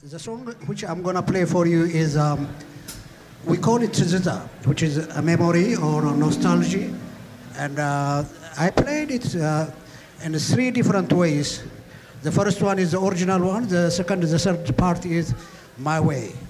The song which I'm going to play for you is, we call it Tizita, which is a memory or a nostalgia. And I played it in three different ways. The first one is the original one, the second, the third part is My Way.